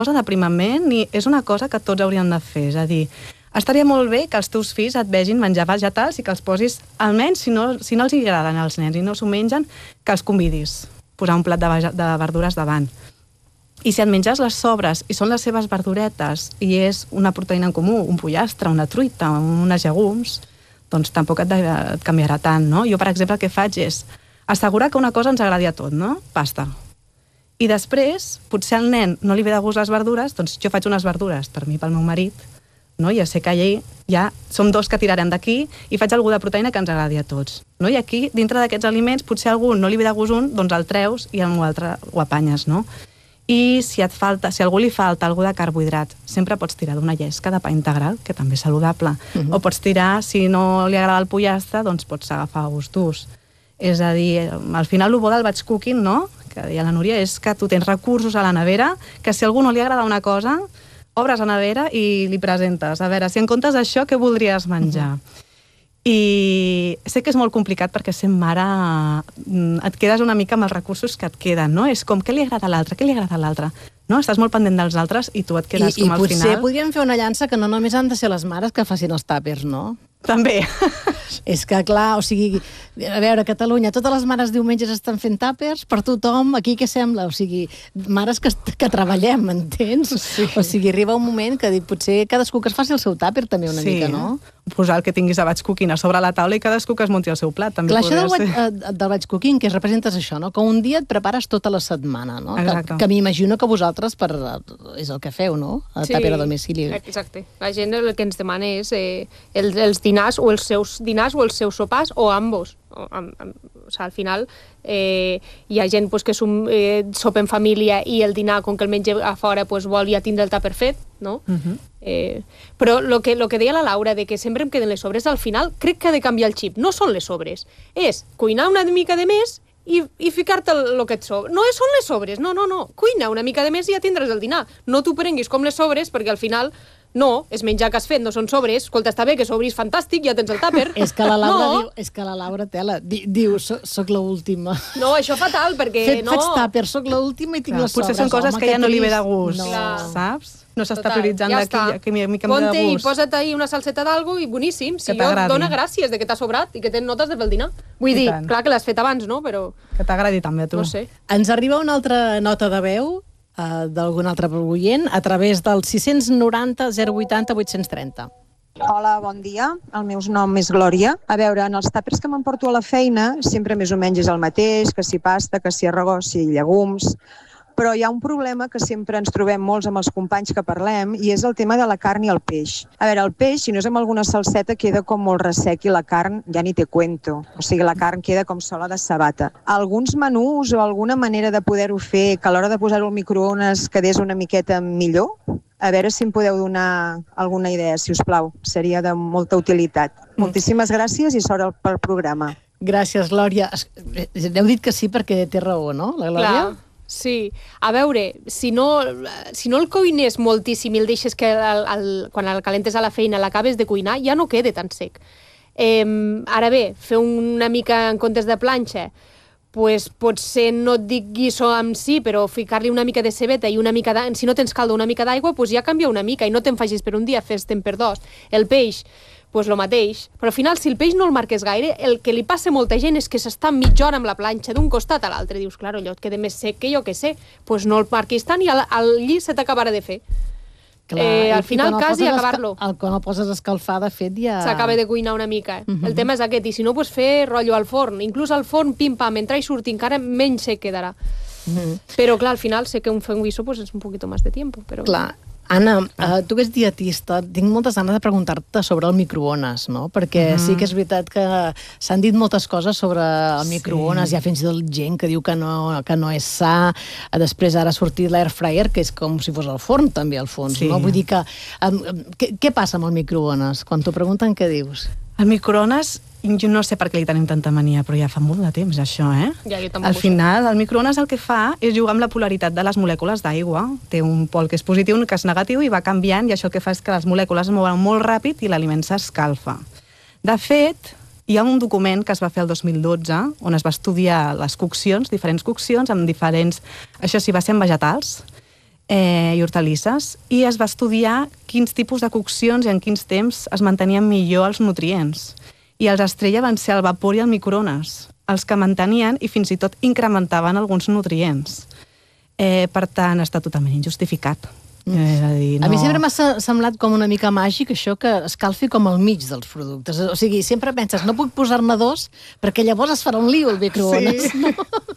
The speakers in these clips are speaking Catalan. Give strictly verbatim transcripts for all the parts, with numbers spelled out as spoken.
cosa d'aprimament ni és una cosa que tots haurien de fer. És a dir, estaria molt bé que els teus fills et vegin menjar vegetals i que els posis, almenys, si no, si no els agraden als nens i no s'ho mengen, que els convidis. Posar un plat de, de verdures davant. I si et menges les sobres i són les seves verduretes i és una proteïna en comú, un pollastre, una truita, unes llegums, doncs tampoc et, et canviarà tant, no? Jo, per exemple, el que faig és assegurar que una cosa ens agradi a tot, no? Pasta. I després, potser al nen no li ve de gust les verdures, doncs jo faig unes verdures per mi i pel meu marit, no? Ja sé que allà ja som dos que tirarem d'aquí i faig alguna de proteïna que ens agradi a tots. No? I aquí, dintre d'aquests aliments, potser a algú no li ve de gust un, doncs el treus i el altre ho apanyes, no? I si et falta, si a algú li falta algú de carbohidrat, sempre pots tirar d'una llesca de pa integral, que també és saludable. Uh-huh. O pots tirar, si no li agrada el pollastre, doncs pots agafar gustos. És a dir, al final el bo del batch cooking, no?, que deia la Núria, és que tu tens recursos a la nevera, que si a algú no li agrada una cosa, obres la nevera i li presentes. A veure, si en comptes d'això, què voldries menjar? Uh-huh. I sé que és molt complicat perquè sent mare et quedes una mica amb els recursos que et queden, no? És com, què li agrada a l'altre? Què li agrada a l'altre? No? Estàs molt pendent dels altres i tu et quedes I, com al final... I potser podríem fer una llança que no només han de ser les mares que facin els tàpers, no? També. És que, clar, o sigui, a veure, a Catalunya, totes les mares diumenges estan fent tàpers per tothom, aquí què sembla? O sigui, mares que, que treballem, m'entens? Sí. O sigui, arriba un moment que potser cadascú que es faci el seu tàper també una sí. mica, no? Posar el que tinguis a batch cooking a sobre la taula i cadascú que es munti el seu plat, també clar, podria ser. Clar, això del, del batch cooking, que representes això, no? Que un dia et prepares tota la setmana, no? Exacte. Que, que m'imagino que vosaltres per, és el que feu, no? A sí, tàper a domicili. Exacte. La gent el que ens demana és eh, els, els dinars o els seus dinars o els seus sopars o ambos. O, am, am, o sigui, al final eh, hi ha gent pues, que som, eh, sopa en família i el dinar, com que el menja a fora, pues, vol ja tindre el tàper fet, no? Uh-huh. eh, però el que, lo que deia la Laura, de que sempre em queden les sobres, al final crec que ha de canviar el xip. No són les sobres, és cuinar una mica de més i, i ficar-te el, el que et sobra. No són les sobres, no, no, no. Cuina una mica de més i ja tindràs el dinar. No t'ho prenguis com les sobres, perquè al final no, és menjar que has fet, no són sobres. Escolta, està bé que sobris fantàstic, ja tens el tàper. És que la Laura no. diu, és que la Laura tela, di, diu, soc, soc l'última. No, això fatal, perquè Fet, no... Faig tàper, soc l'última i tinc Clar, les sobres. Potser són coses home, que ja no li ve de gust, no. saps? No s'està prioritzant ja d'aquí, que a mi, a mi que em ve de Ponte gust. i posa't ahí una salseta d'algo i boníssim. Si que jo dona gràcies de que t'ha sobrat i que tens notes del dinar. Vull I dir, tant. Clar que l'has fet abans, no? Però... Que t'agradi també a tu. No sé. Ens arriba una altra nota de veu uh, d'algun altre oient a través del sis noranta zero vuitanta vuit trenta. Hola, bon dia. El meu nom és Glòria. A veure, en els tàpers que m'emporto a la feina sempre més o menys és el mateix, que si pasta, que si arròs, si llegums... Però hi ha un problema que sempre ens trobem molts amb els companys que parlem i és el tema de la carn i el peix. A veure, el peix, si no és amb alguna salseta, queda com molt ressec i la carn ja ni té cuento. O sigui, la carn queda com sola de sabata. Alguns menús o alguna manera de poder-ho fer que a l'hora de posar-ho al microones quedés una miqueta millor? A veure si em podeu donar alguna idea, si us plau. Seria de molta utilitat. Moltíssimes gràcies i sort pel programa. Gràcies, Glòria. Heu dit que sí perquè té raó, no, la Glòria? Clar. Sí, a veure, si no, si no el cuines moltíssim i el deixes que el, el, quan el calentes a la feina l'acabes de cuinar, ja no queda tan sec. Eh, ara bé, fer una mica en comptes de planxa, pues potser no et dic guiso amb sí, però ficar-li una mica de cebeta i una mica de, si no tens caldo, una mica d'aigua, pues ja canvia una mica i no te'n facis per un dia, fes-te'n per dos. El peix, pues lo mateix. Però al final, si el peix no el marques gaire, el que li passa a molta gent és que s'està mitja hora amb la planxa d'un costat a l'altre. Dius, clar, allò et queda més sec que jo que sé. Pues no el marquis tant i al, al llit se t'acabarà de fer. Clar, eh, al final, quasi acabar-lo. Quan el poses a escalfar, de fet, ja... S'acaba de cuinar una mica. Uh-huh. El tema és aquest. I si no, pues fer rotllo al forn. Inclús al forn, pim-pam, mentre hi surti, encara menys sec quedarà. Uh-huh. Però, clar, al final, sé que un fer un guiso pues, és un poquito más de tiempo. Però... Clar. Anna, uh, tu que ets dietista, tinc moltes ganes de preguntar-te sobre el microones, no? Perquè mm. sí que és veritat que s'han dit moltes coses sobre el microones, sí. Hi ha fins i tot gent que diu que no, que no és sa, després ara ha sortit l'air fryer, que és com si fos el forn també al fons, sí. No? Vull dir que... Um, què, què passa amb el microones? Quan t'ho pregunten, què dius? El microones, jo no sé per què li tenim tanta mania, però ja fa molt de temps, això, eh? Ja, jo tampoc Al final, el microones el que fa és jugar amb la polaritat de les molècules d'aigua. Té un pol que és positiu, un que és negatiu, i va canviant, i això el que fa és que les molècules es mouen molt ràpid i l'aliment s'escalfa. De fet, hi ha un document que es va fer el dos mil dotze, on es va estudiar les coccions, diferents coccions, amb diferents... Això sí, va ser en vegetals, eh, i hortalisses, i es va estudiar quins tipus de coccions i en quins temps es mantenien millor els nutrients. I els estrella van ser el vapor i el microones, els que mantenien i fins i tot incrementaven alguns nutrients. Eh, per tant, està totalment injustificat. Mm. És a dir, no... A mi sempre m'ha semblat com una mica màgic això que escalfi com al mig dels productes. O sigui, sempre penses, no puc posar-ne dos perquè llavors es farà un lío el microones. Sí.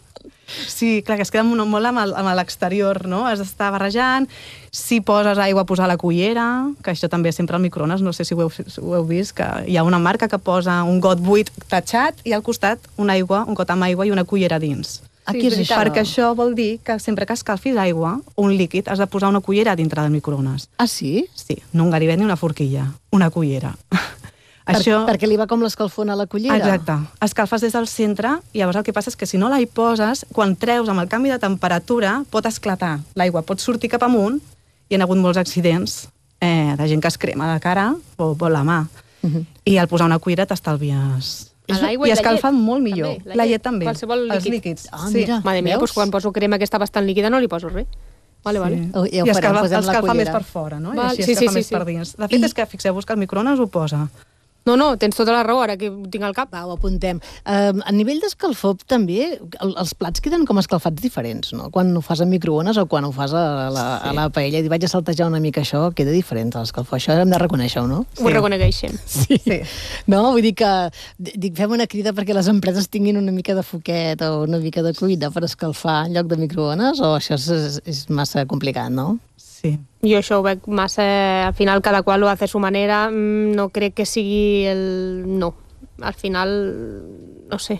Sí, clar, que es queda molt amb l'exterior, no? Has d'estar barrejant. Si poses aigua, posar la cullera, que això també sempre al microones, no sé si ho heu, ho heu vist, que hi ha una marca que posa un got buit tatxat i al costat una aigua, un got amb aigua i una cullera dins. Aquí és això. Perquè això vol dir que sempre que escalfis aigua, un líquid, has de posar una cullera dintre del microones. Ah, sí? Sí, no un ganivet ni una forquilla, una cullera. Per, això... Perquè li va com l'escalfona a la cullera? Exacte. Escalfes des del centre i llavors el que passa és que si no la hi poses, quan treus amb el canvi de temperatura, pot esclatar. L'aigua pot sortir cap amunt i hi ha hagut molts accidents eh, de gent que es crema la cara o, o la mà. Uh -huh. I al posar una cullera t'estalvies... I escalfa molt millor. També, la llet també. Qualsevol líquid. Els líquids. Ah, mira, sí. Mare mia, doncs quan poso crema que està bastant líquida no li poso res. Vale, vale. Sí. Oh, ja I escalfa, farem, escalfa més per fora, no? Val. I així sí, escalfa sí, més sí, per sí. dins. De fet, I... és que fixeu-vos que el microones ho posa. No, no, tens tota la raó, ara que ho tinc al cap. Va, ho apuntem. Uh, a nivell d'escalfor, també, el, els plats queden com escalfats diferents, no? Quan ho fas en microones o quan ho fas a la, sí. a la paella, i vaig a saltejar una mica això, queda diferent l'escalfor. Això hem de reconèixer-ho, no? Sí. Ho reconegueixen. Sí. sí. No, vull dir que dic, fem una crida perquè les empreses tinguin una mica de foquet o una mica de cuina per escalfar en lloc de microones, o això és, és massa complicat, no? Sí. Jo això ho veig massa... Al final, cada qual ho hace a su manera. No crec que sigui el... No. Al final, no sé.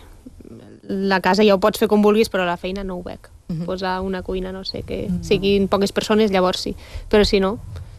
La casa ja ho pots fer com vulguis, però la feina no ho veig. Uh-huh. Posar una cuina, no sé, que uh-huh. siguin poques persones, llavors sí. Però si no...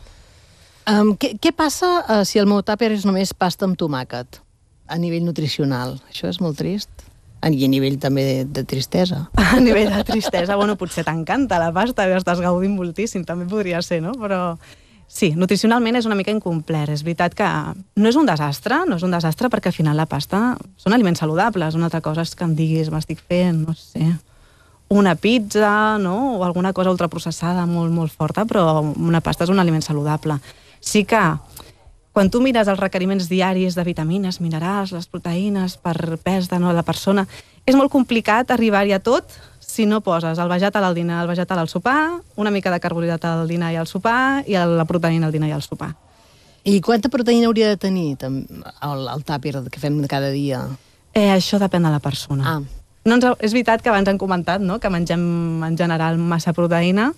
Um, què, què passa uh, si el meu tàper és només pasta amb tomàquet a nivell nutricional? Això és molt trist. I a nivell també de, de tristesa. A nivell de tristesa, bueno, potser t'encanta la pasta i estàs gaudint moltíssim, també podria ser, no? Però sí, nutricionalment és una mica incomplet. És veritat que no és un desastre, no és un desastre perquè al final la pasta són aliments saludables. Una altra cosa és que em diguis, m'estic fent, no sé, una pizza, no? O alguna cosa ultraprocessada molt, molt forta, però una pasta és un aliment saludable. Sí que quan tu mires els requeriments diaris de vitamines, minerals, les proteïnes per pes de la persona, és molt complicat arribar-hi a tot si no poses el vegetal al dinar, el vegetal al sopar, una mica de carbohidrat al dinar i al sopar, i la proteïna al dinar i al sopar. I quanta proteïna hauria de tenir el, el tàper que fem cada dia? Eh, això depèn de la persona. Ah. No ens, és veritat que abans hem comentat, no?, que mengem en general massa proteïna,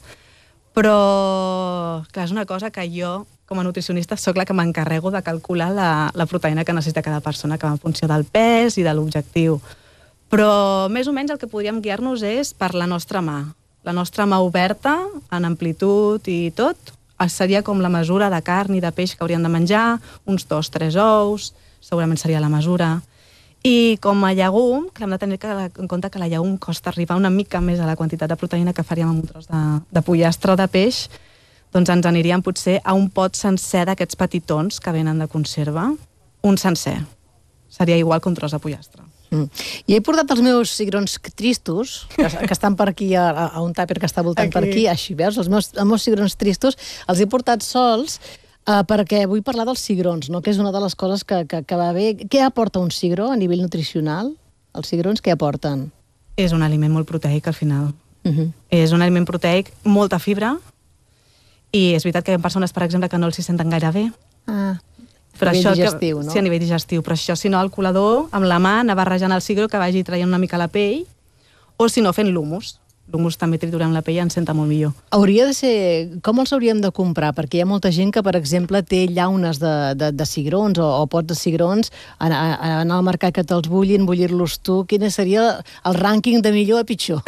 però clar, és una cosa que jo, com a nutricionista, sóc la que m'encarrego de calcular la, la proteïna que necessita cada persona, que va en funció del pes i de l'objectiu. Però més o menys el que podríem guiar-nos és per la nostra mà. La nostra mà oberta, en amplitud i tot, seria com la mesura de carn i de peix que haurien de menjar, uns dos, tres ous, segurament seria la mesura. I com a llegum, que hem de tenir en compte que la llegum costa arribar una mica més a la quantitat de proteïna que faríem amb un tros de, de pollastre o de peix, doncs ens aniríem potser a un pot sencer d'aquests petitons que venen de conserva, un sencer. Seria igual que un tros de pollastre. Mm. I he portat els meus cigrons tristos, que, que estan per aquí, a, a un tàper que està voltant aquí. per aquí, així, veus? Els meus, els meus cigrons tristos els he portat sols uh, perquè vull parlar dels cigrons, no? Que és una de les coses que, que, que va bé. Què aporta un cigró a nivell nutricional? Els cigrons què aporten? És un aliment molt proteic, al final. Uh-huh. És un aliment proteic, molta fibra, i és veritat que hi ha persones, per exemple, que no els hi senten gaire bé. Ah, però a nivell això digestiu, que, no? Sí, a nivell digestiu. Però això, si no, al colador, amb la mà, anar barrejant el cigró, que vagi traient una mica la pell, o si no, fent l'humus. L'humus també triturant la pell i ens senta molt millor. Hauria de ser... Com els hauríem de comprar? Perquè hi ha molta gent que, per exemple, té llaunes de, de, de cigrons o, o pots de cigrons, anar, anar al mercat que te'ls bullin, bullir-los tu. Quin seria el rànquing de millor a pitjor?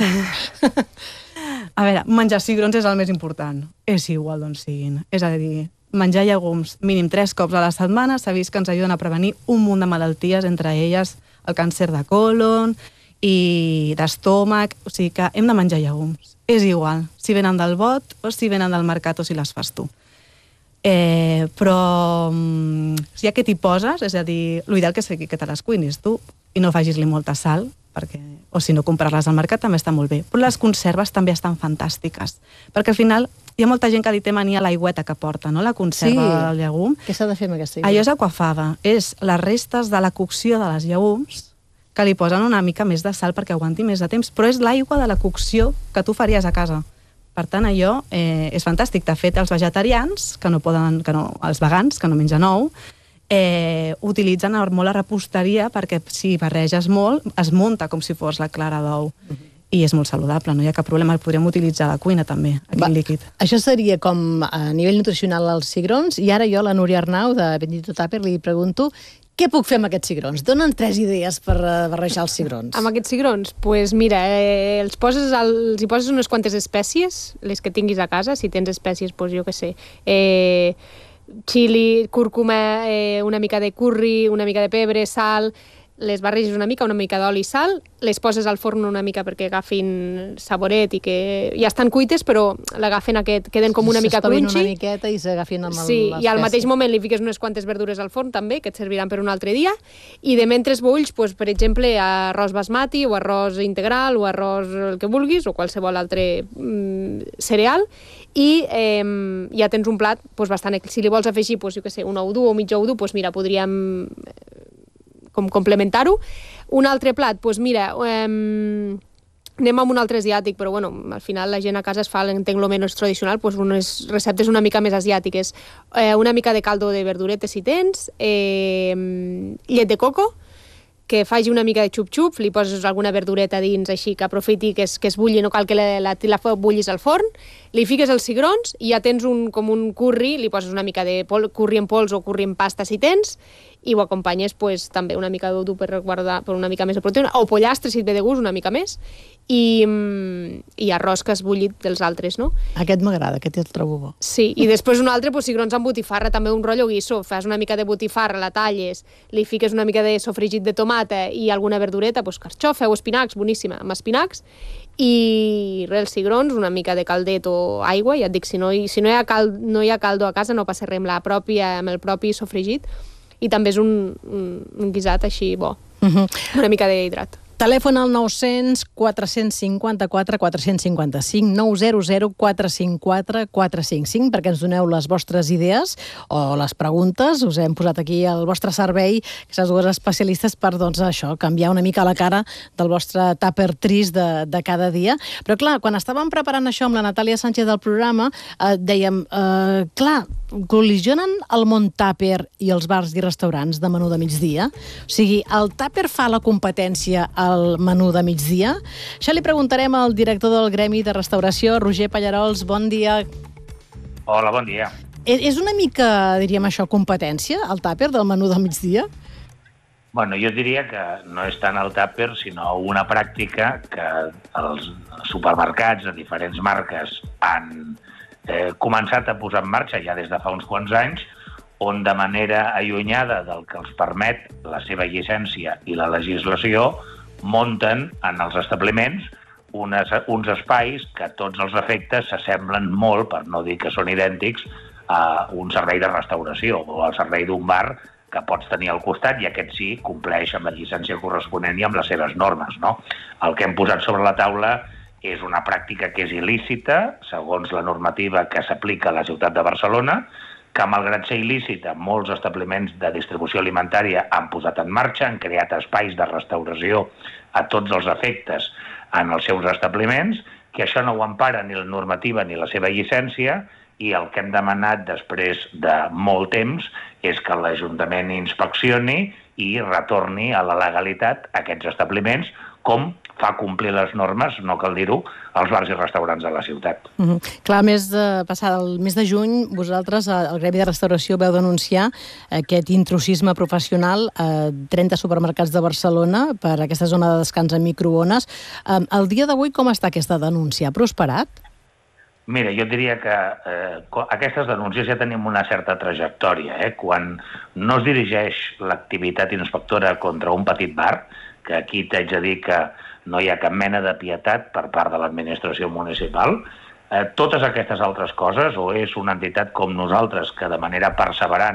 A veure, menjar cigrons és el més important. És igual d'on siguin. És a dir, menjar llegums mínim tres cops a la setmana s'ha vist que ens ajuden a prevenir un munt de malalties, entre elles el càncer de colon i d'estómac. O sigui que hem de menjar llegums. És igual si venen del bot o si venen del mercat o si les fas tu. Eh, però ja que t'hi poses, és a dir, l'ideal que sigui que te les cuinis tu i no facis-li molta sal, perquè, o si no, comprar-les al mercat també està molt bé. Però les conserves també estan fantàstiques, perquè al final hi ha molta gent que li té mania a l'aigüeta que porta, no? La conserva Sí. del llegum. Què s'ha de fer amb aquesta aigua? Allò és aquafaba, és les restes de la cocció de les llegums que li posen una mica més de sal perquè aguanti més de temps, però és l'aigua de la cocció que tu faries a casa. Per tant, allò eh, és fantàstic. De fet, els vegetarians, que no poden, que no, els vegans, que no mengen ou, eh, utilitzen molt la reposteria perquè si barreges molt, es munta com si fos la clara d'ou. I és molt saludable, no hi ha cap problema. El podríem utilitzar a la cuina també, aquest Va, líquid. Això seria com a nivell nutricional els cigrons, i ara jo, la Núria Arnau, de Bendito Tupper, li pregunto què puc fer amb aquests cigrons? Donen tres idees per uh, barrejar els cigrons. Amb aquests cigrons? Doncs pues mira, eh, els, poses al, els hi poses unes quantes espècies, les que tinguis a casa, si tens espècies, doncs jo què sé, eh, xili, cúrcuma, eh, una mica de curri, una mica de pebre, sal, les barreges una mica, una mica d'oli i sal, les poses al forn una mica perquè agafin saboret i que ja estan cuites, però l'agafen aquest, queden com una mica crunchy. una miqueta i s'agafin amb sí, l'espècie. I al mateix moment li fiques unes quantes verdures al forn també, que et serviran per un altre dia, i de mentre bulls, doncs, per exemple, arròs basmati o arròs integral o arròs el que vulguis, o qualsevol altre mm, cereal, i eh, ja tens un plat doncs, bastant... Si li vols afegir, doncs, jo què sé, un ou dur o mig ou dur, doncs mira, podríem com complementar-ho. Un altre plat, doncs mira, eh, anem amb un altre asiàtic, però bueno, al final la gent a casa es fa, entenc, lo menys tradicional, doncs unes receptes una mica més asiàtiques. Eh, una mica de caldo de verduretes si tens, eh, llet de coco, que faci una mica de xup-xup, li poses alguna verdureta dins així que aprofiti que es, que es bulli, no cal que la, la, la bullis al forn, li fiques els cigrons i ja tens un, com un curri, li poses una mica de pol, curri en pols o curri en pasta si tens, i ho acompanyes pues, també una mica d'ou dur per guardar per una mica més de proteïna, o pollastre si et ve de gust, una mica més, i, i arròs que has bullit dels altres, no? Aquest m'agrada, aquest el trobo bo. Sí, i després un altre, pues, cigrons amb botifarra, també un rotllo guiso, fas una mica de botifarra, la talles, li fiques una mica de sofregit de tomata i alguna verdureta, pues, carxofa o espinacs, boníssima, amb espinacs, i res, els cigrons, una mica de caldet o aigua, ja et dic, si no hi, si no hi, ha, cal, no hi ha caldo a casa no passa res, amb, la pròpia, amb el propi sofregit, i també és un, un, un guisat així bo, Uh-huh. una mica d'hidrat. Telèfon al nou cents, quatre cinquanta-quatre, quatre cinquanta-cinc, nou zero zero, quatre cinquanta-quatre, quatre cinquanta-cinc, perquè ens doneu les vostres idees o les preguntes. Us hem posat aquí al vostre servei, aquestes dues especialistes, per, doncs, això, canviar una mica la cara del vostre tàper trist de, de cada dia. Però, clar, quan estàvem preparant això amb la Natàlia Sánchez del programa, eh, dèiem, eh, clar, col·lisionen el món tàper i els bars i restaurants de menú de migdia? O sigui, el tàper fa la competència al menú de migdia? Això li preguntarem al director del Gremi de Restauració, Roger Pallarols. Bon dia. Hola, bon dia. És una mica, diríem això, competència, el tàper del menú del migdia? Bueno, jo diria que no és tant el tàper, sinó una pràctica que els supermercats de diferents marques han eh, començat a posar en marxa ja des de fa uns quants anys, on de manera allunyada del que els permet la seva llicència i la legislació, munten en els establiments unes, uns espais que a tots els efectes s'assemblen molt, per no dir que són idèntics, a un servei de restauració o al servei d'un bar que pots tenir al costat, i aquest sí compleix amb la llicència corresponent i amb les seves normes, no? El que hem posat sobre la taula és una pràctica que és il·lícita, segons la normativa que s'aplica a la ciutat de Barcelona, que malgrat ser il·lícita, molts establiments de distribució alimentària han posat en marxa, han creat espais de restauració a tots els efectes en els seus establiments, que això no ho empara ni la normativa ni la seva llicència, i el que hem demanat després de molt temps és que l'Ajuntament inspeccioni i retorni a la legalitat aquests establiments, com fa complir les normes, no cal dir-ho, als bars i restaurants de la ciutat. Uh-huh. Clar, mes de, passat el mes de juny, vosaltres, al Gremi de Restauració, veu denunciar aquest intrusisme professional a trenta supermercats de Barcelona per aquesta zona de descans en microones. Um, el dia d'avui, com està aquesta denúncia? Ha prosperat? Mira, jo diria que eh, aquestes denúncies ja tenim una certa trajectòria. Eh? Quan no es dirigeix l'activitat inspectora contra un petit bar, que aquí t'haig de dir que no hi ha cap mena de pietat per part de l'administració municipal, eh, totes aquestes altres coses, o és una entitat com nosaltres que de manera perseverant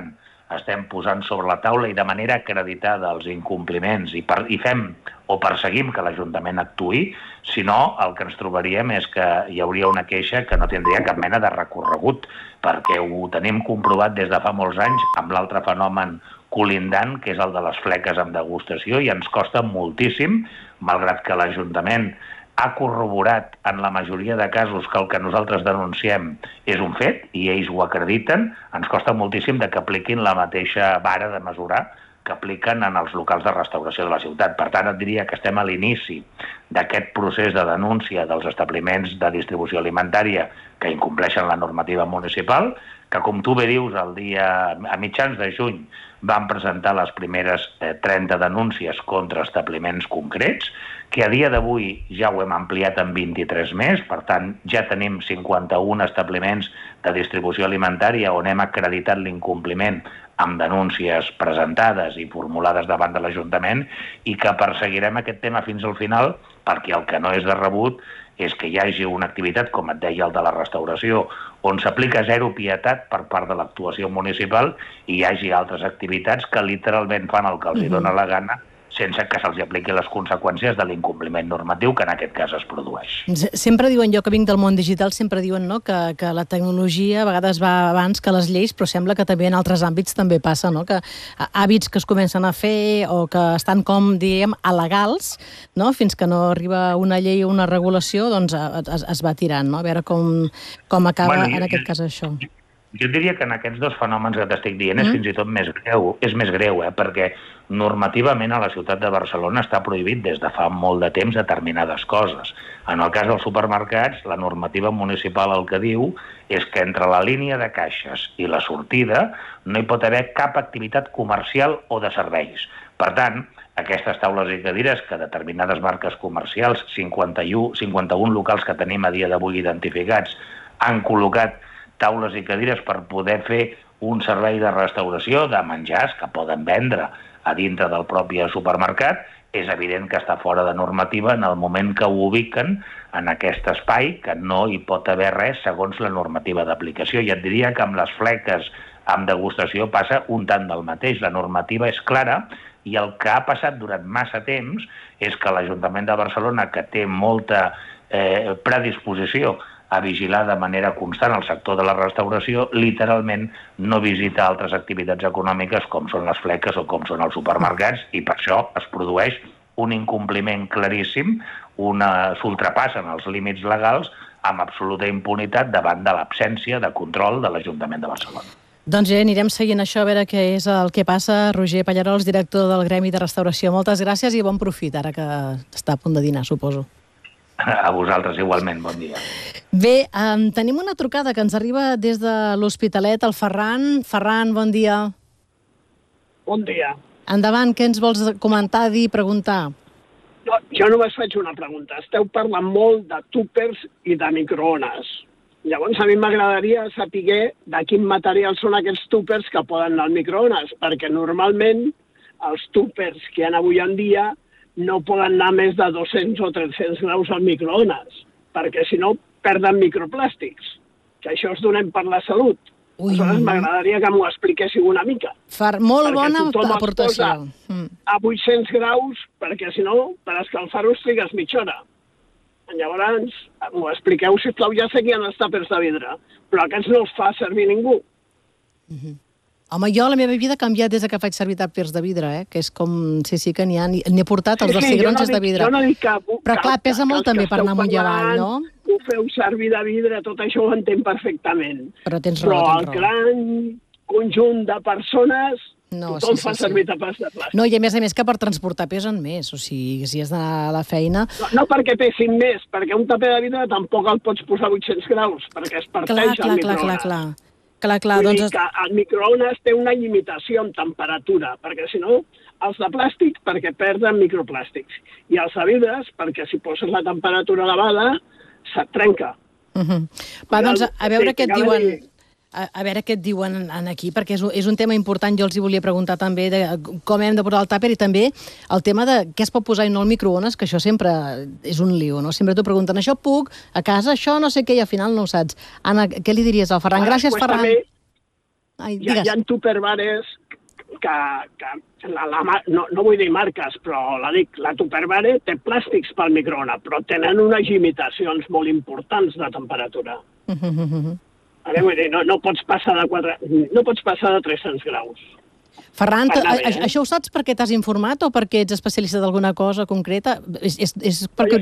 estem posant sobre la taula i de manera acreditada els incompliments i, per, i fem o perseguim que l'Ajuntament actuï, sinó el que ens trobaríem és que hi hauria una queixa que no tindria cap mena de recorregut, perquè ho tenim comprovat des de fa molts anys amb l'altre fenomen colindant, que és el de les fleques amb degustació, i ens costa moltíssim, malgrat que l'Ajuntament ha corroborat en la majoria de casos que el que nosaltres denunciem és un fet, i ells ho acrediten, ens costa moltíssim de que apliquin la mateixa vara de mesurar que apliquen en els locals de restauració de la ciutat. Per tant, et diria que estem a l'inici d'aquest procés de denúncia dels establiments de distribució alimentària que incompleixen la normativa municipal, que, com tu bé dius, el dia, a mitjans de juny van presentar les primeres eh, trenta denúncies contra establiments concrets, que a dia d'avui ja ho hem ampliat en vint-i-tres més, per tant, ja tenim cinquanta-un establiments de distribució alimentària on hem acreditat l'incompliment amb denúncies presentades i formulades davant de l'Ajuntament, i que perseguirem aquest tema fins al final, perquè el que no és de rebut és que hi hagi una activitat, com et deia el de la restauració, on s'aplica zero pietat per part de l'actuació municipal, i hi hagi altres activitats que literalment fan el que els hi dona la gana, sense que se'ls apliqui les conseqüències de l'incompliment normatiu que en aquest cas es produeix. Sempre diuen, jo que vinc del món digital, sempre diuen no, que, que la tecnologia a vegades va abans que les lleis, però sembla que també en altres àmbits també passa, no? Que hàbits que es comencen a fer o que estan com, diguem, alegals, no? Fins que no arriba una llei o una regulació, doncs es, es va tirant, no? A veure com, com acaba bueno, en aquest cas això. Jo diria que en aquests dos fenòmens que t'estic dient és mm. fins i tot més greu, és més greu, eh? Perquè normativament a la ciutat de Barcelona està prohibit des de fa molt de temps determinades coses. En el cas dels supermercats, la normativa municipal el que diu és que entre la línia de caixes i la sortida no hi pot haver cap activitat comercial o de serveis. Per tant, aquestes taules i cadires que determinades marques comercials, cinquanta-u, cinquanta-un locals que tenim a dia d'avui identificats, han col·locat taules i cadires per poder fer un servei de restauració de menjars que poden vendre a dintre del propi supermercat, és evident que està fora de normativa en el moment que ho ubiquen en aquest espai, que no hi pot haver res segons la normativa d'aplicació. I et diria que amb les fleques amb degustació passa un tant del mateix. La normativa és clara i el que ha passat durant massa temps és que l'Ajuntament de Barcelona, que té molta eh, predisposició a vigilar de manera constant el sector de la restauració, literalment no visita altres activitats econòmiques com són les fleques o com són els supermercats, i per això es produeix un incompliment claríssim, una s'ultrapassen els límits legals amb absoluta impunitat davant de l'absència de control de l'Ajuntament de Barcelona. Doncs ja anirem seguint això, a veure què és el que passa. Roger Pallarols, director del Gremi de Restauració, moltes gràcies i bon profit, ara que està a punt de dinar, suposo. A vosaltres igualment, bon dia. Bé, um, tenim una trucada que ens arriba des de l'Hospitalet, el Ferran. Ferran, bon dia. Bon dia. Endavant, què ens vols comentar, dir, preguntar? No, jo només faig una pregunta. Esteu parlant molt de túpers i de microones. Llavors, a mi m'agradaria saber de quin material són aquests túpers que poden anar al microones, perquè normalment els túpers que hi ha avui en dia no poden anar més de dos-cents o tres-cents graus al microones, perquè si no perden microplàstics, que això es donem per la salut. Ui. Aleshores m'agradaria que m'ho expliquéssiu una mica. Far, molt bona aportació. A vuit-cents graus, perquè si no, per escalfar-ho trigues mitja hora. Llavors, m'ho expliqueu, sisplau, ja sé que hi ha els tàpers de vidre, però aquests no els fa servir ningú. Uh-huh. Home, jo la meva vida ha canviat des que faig servir tàpers de vidre, eh? Que és com, sí, sí, que n'hi ha, n'hi he portat els sí, dels cigrons sí, no de vidre. No dic que, però clar, pesa que, molt que també per anar amunt i avall, no? Ho feu servir de vidre, tot això ho entenc perfectament. Però tens raó, però tens el gran conjunt de persones, no, tothom sí, fa sí, servir sí. tàpers de plàstic. No, i a més a més que per transportar pesen més, o sigui, si has d'anar a la feina... No, no perquè pesin més, perquè un tàper de vidre tampoc el pots posar a vuit-cents graus, perquè es parteix clar, al clar, microones. Clar, clar, clar. Clar, clar, Vull doncs... dir que el microones té una limitació en temperatura, perquè si no, els de plàstic perquè perden microplàstics, i els de vidres perquè si poses la temperatura elevada se't trenca. Uh-huh. Va, doncs, a veure què et diuen... A, a veure què et diuen en aquí, perquè és un, és un tema important. Jo els hi volia preguntar també de com hem de posar el tàper i també el tema de què es pot posar i no al microones, que això sempre és un lío, no? Sempre t'ho pregunten, això puc, a casa això no sé què, i al final no ho saps. Anna, què li diries al Ferran? Gràcies, pues Ferran. També, Ai, hi, ha, hi ha tupperwares que, que la, la, no, no vull dir marques, però la dic, la Tupperware té plàstics pel microones, però tenen unes limitacions molt importants de temperatura. Uh-huh. Ara, vull dir, no, no, pots passar de quatre, no pots passar de tres-cents graus. Ferran, Per anar a, bé, eh? això ho saps perquè t'has informat o perquè ets especialista d'alguna cosa concreta? És, és, és per Jo,